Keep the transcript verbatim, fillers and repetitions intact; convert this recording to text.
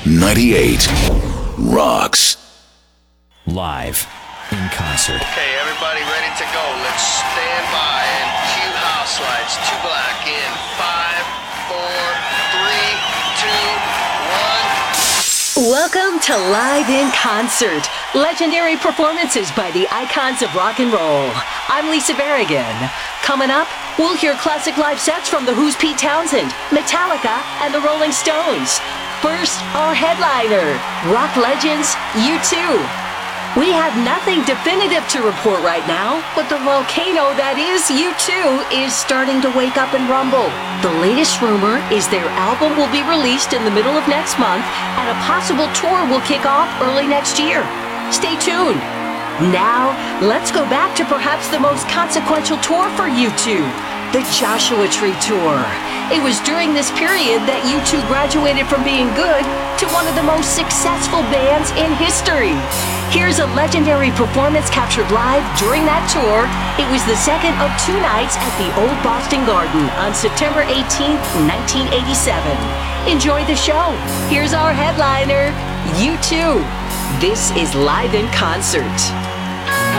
ninety-eight rocks. Live in concert. Okay, everybody ready to go. Let's stand by and cue house lights. Two black in five, four, three, two, one. Welcome to Live in Concert. Legendary performances by the icons of rock and roll. I'm Lisa Berrigan. Coming up, we'll hear classic live sets from The Who's Pete Townsend, Metallica, and the Rolling Stones. First, our headliner, rock legends U two. We have nothing definitive to report right now, but the volcano that is U two is starting to wake up and rumble. The latest rumor is their album will be released in the middle of next month, and a possible tour will kick off early next year. Stay tuned. Now, let's go back to perhaps the most consequential tour for U two, the Joshua Tree Tour. It was during this period that U two graduated from being good to one of the most successful bands in history. Here's a legendary performance captured live during that tour. It was the second of two nights at the Old Boston Garden on September eighteenth, nineteen eighty-seven. Enjoy the show. Here's our headliner, U two. This is Live in Concert.